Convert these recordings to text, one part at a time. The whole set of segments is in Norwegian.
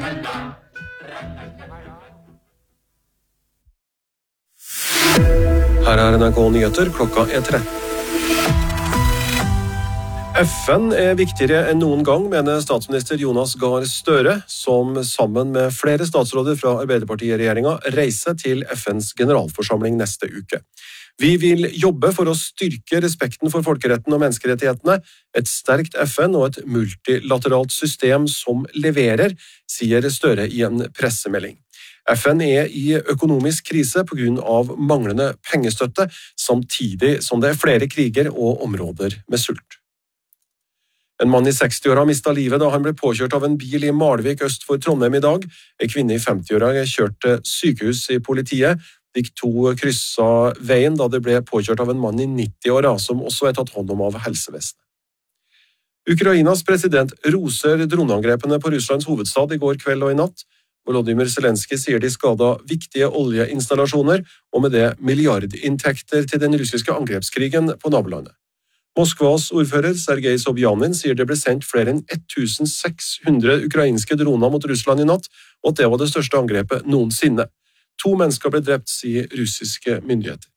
Her NRK Nyheter, klokka 13. FN viktigere enn noen gang, mener statsminister Jonas Gahr Støre, som sammen med flere statsråder fra Arbeiderpartiet-regjeringen reiser til FNs generalforsamling neste uke. Vi vil jobbe for å styrke respekten for folkeretten og menneskerettighetene, et sterkt FN og et multilateralt system som leverer, sier Støre i en pressemelding. FN i økonomisk krise på grunn av manglende pengestøtte, samtidig som det flere kriger og områder med sult. En mann i 60-åra mistet livet da han ble påkjørt av en bil i Malvik øst for Trondheim i dag. En kvinne i 50-åra kjørt til sykehus i politiet. De to krysset veien da det ble påkjørt av en mann i 90-åra, som også tatt hånd om av helsevesenet. Ukrainas president roser droneangrepene på Russlands hovedstad i går kveld og i natt. Volodymyr Zelenskyj sier de skadet viktige oljeinstallasjoner, og med det milliardinntekter til den russiske angrepskrigen på nabolandet. Moskvas ordfører Sergej Sobjanin sier det ble sendt flere enn 1600 ukrainske droner mot Russland i natt, og at det var det største angrepet noensinne. 2 mennesker ble drept, sier russiske myndigheter.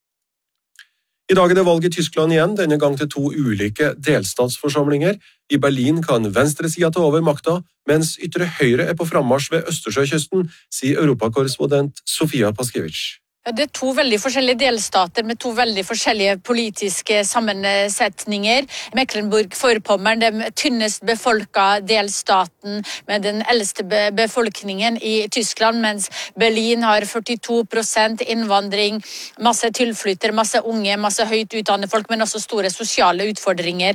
I dag det valg i Tyskland igjen, denne gang til 2 ulike delstatsforsamlinger. I Berlin kan venstresida ta over makta, mens ytre høyre på frammarsj ved Østersjøkysten, sier europakorrespondent Sofia Paskiewicz. Det 2 veldig forskjellige delstater med 2 veldig forskjellige politiske sammensetninger. Mecklenburg-Vorpommern, den tynnest befolka delstaten med den eldste befolkningen i Tyskland, mens Berlin har 42% innvandring, masse tilflytter, masse unge, masse høyt utdannede folk, men også store sosiale utfordringer.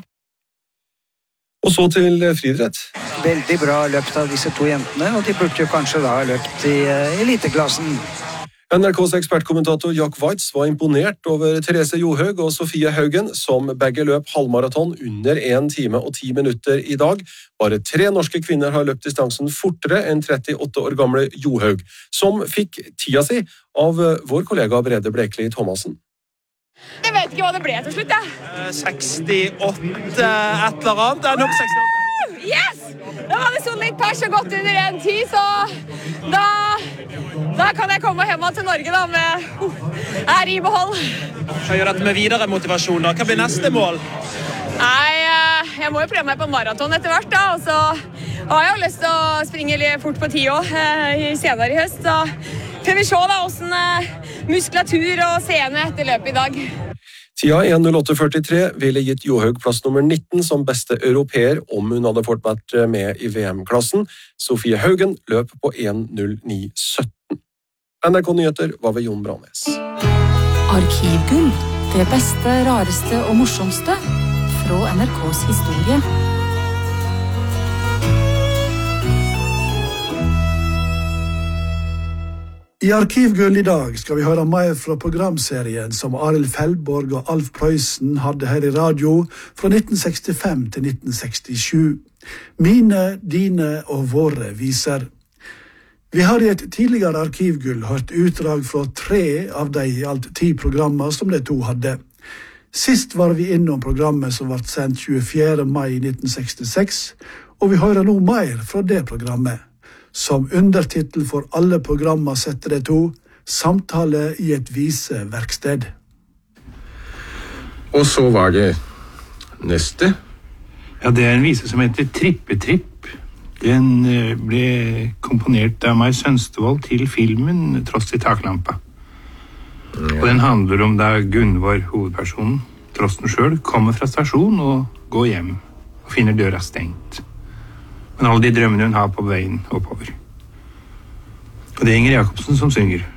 Og så til friidrett. Veldig bra løpt av disse 2 jentene, og de burde jo kanskje da ha løpt i eliteklassen. NRKs ekspertkommentator Jack Weitz var imponert over Therese Johaug og Sofie Haugen, som begge løp halvmaraton under 1 time og 10 minutter i dag. Bare 3 norske kvinner har løpt distansen fortere enn 38 år gamle Johaug, som fikk tida si av vår kollega Brede Blekeli Thomassen. Jeg vet ikke hva det ble til slutt, jeg. 68 et eller annet. Det nok 68. Yes! Da var det sånn litt pers og gått under 1:10, så da kan jeg komme hjem til Norge da med ære i behold. Hva gjør dette med videre motivasjon da? Hva blir neste mål? Nei, jeg må jo prøve meg på maraton etter hvert da, og så har jeg jo lyst til å springe litt fort på 10 år senere i høst, så får vi se da hvordan muskulatur og sene etter løpet i dag. Tida 1.08,43 ville gitt Johaug plass nummer 19 som beste europeer om hun hadde fått vært med i VM-klassen. Sofie Haugen løp på 1.09,17. NRK Nyheter var ved Jon Branes. Arkivgull, det beste, rareste og morsomste fra NRKs historie. I Arkivgull i dag skal vi høre mer fra programserien som Arild Fellborg og Alf Prøysen hadde her i radio fra 1965 til 1967. Mine, dine og våre viser. Vi har i et tidligere Arkivgull hørt utdrag fra 3 av de i alt 10 programmer som de 2 hadde. Sist var vi innom programmet som ble sendt 24. mai 1966, og vi hører nå mer fra det programmet. Som undertitel for alle programmer setter det 2, samtale i et viseverksted. Og så var det neste. Ja, det en vise som heter Trippetripp. Den ble komponert av Mai Sønstevold til filmen Tross i taklampa. Ja. Og den handler om da Gunvor, hovedpersonen, Trosten selv, kommer fra stasjon og går hjem og finner døra stengt. Men alle de drømmene hun har på veien oppover. Og det er Inger Jacobsen som synger.